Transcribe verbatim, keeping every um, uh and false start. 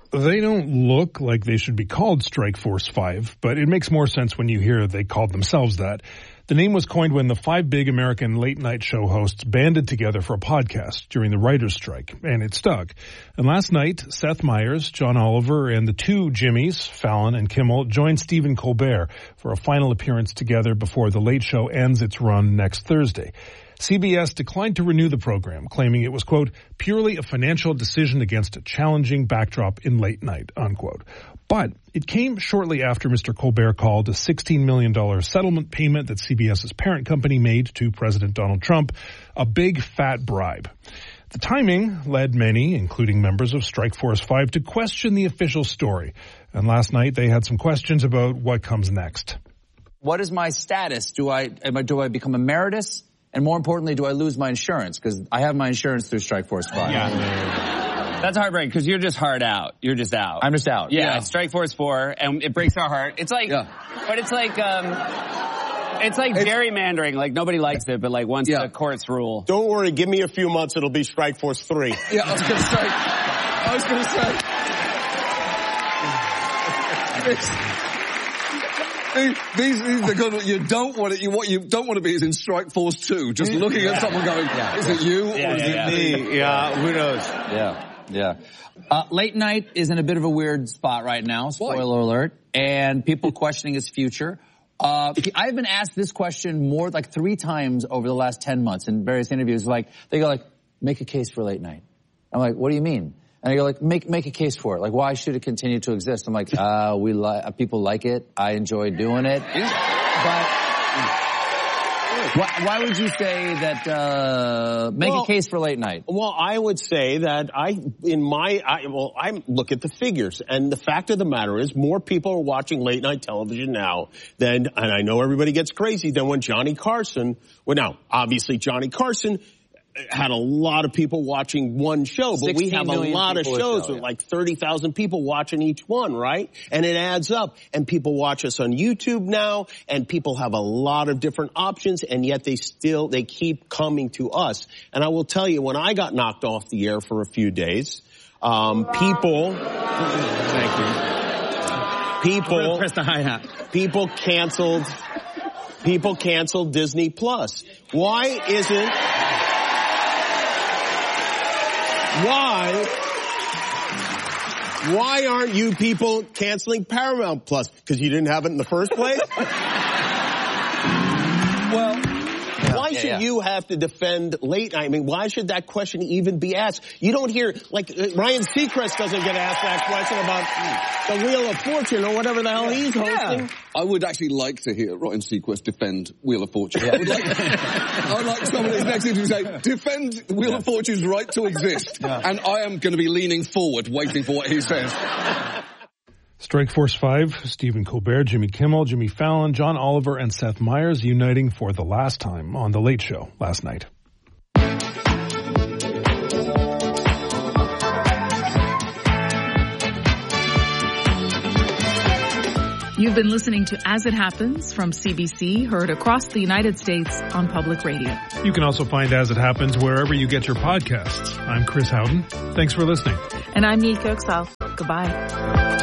They don't look like they should be called Strike Force five, but it makes more sense when you hear they called themselves that. The name was coined when the five big American late-night show hosts banded together for a podcast during the writer's strike, and it stuck. And last night, Seth Meyers, John Oliver, and the two Jimmys, Fallon and Kimmel, joined Stephen Colbert for a final appearance together before The Late Show ends its run next Thursday. C B S declined to renew the program, claiming it was, quote, purely a financial decision against a challenging backdrop in late night, unquote. But it came shortly after Mister Colbert called a sixteen million dollars settlement payment that CBS's parent company made to President Donald Trump a big fat bribe. The timing led many, including members of Strike Force five, to question the official story. And last night they had some questions about what comes next. What is my status? Do I, am I do I become emeritus? And more importantly, do I lose my insurance? Because I have my insurance through Strike Force five. Yeah. That's heartbreaking because you're just hard out. You're just out. I'm just out. Yeah, yeah. Strike Force four, and it breaks our heart. It's like, yeah. but it's like, um, it's like it's, gerrymandering. Like nobody likes it, but like once yeah. the courts rule. Don't worry, give me a few months, it'll be Strike Force three. Yeah, I was going to say. I was going to say. These, these are good. You don't want it. You what you don't want to be is in Strike Force two, just looking yeah. at someone going, yeah. "Is it you yeah, or is yeah, it yeah. me?" Yeah, who knows? Yeah, yeah. Uh, late night is in a bit of a weird spot right now. Spoiler Why? alert, and people questioning its future. Uh, I've been asked this question more like three times over the last ten months in various interviews. Like they go like, "Make a case for late night." I'm like, "What do you mean?" And I go like, make make a case for it. Like, why should it continue to exist? I'm like, uh, we like people like it. I enjoy doing it. But why, why would you say that? Uh, make well, a case for late night. Well, I would say that I, in my, I, well, I look at the figures, and the fact of the matter is, more people are watching late night television now than, and I know everybody gets crazy, than when Johnny Carson. Well, now obviously Johnny Carson had a lot of people watching one show, but we have a lot of shows show, with yeah. like thirty thousand people watching each one, right? And it adds up. And people watch us on YouTube now, and people have a lot of different options, and yet they still, they keep coming to us. And I will tell you, when I got knocked off the air for a few days, um, people, thank you, people, press the hi-hat. people canceled, people canceled Disney Plus. Why isn't, Why, why aren't you people canceling Paramount Plus? Because you didn't have it in the first place? Well, why yeah, should yeah. you have to defend late night? I mean, why should that question even be asked? You don't hear, like, uh, Ryan Seacrest doesn't get asked that question about the Wheel of Fortune or whatever the hell he's hosting. Yeah. I would actually like to hear Ryan Seacrest defend Wheel of Fortune. Yeah. I would like, I would like someone who's next to you to say, defend Wheel yeah. of Fortune's right to exist. Yeah. And I am going to be leaning forward, waiting for what he says. Strike Force five, Stephen Colbert, Jimmy Kimmel, Jimmy Fallon, John Oliver, and Seth Meyers uniting for the last time on The Late Show last night. You've been listening to As It Happens from C B C, heard across the United States on public radio. You can also find As It Happens wherever you get your podcasts. I'm Chris Howden. Thanks for listening. And I'm Nika Oksal. Goodbye.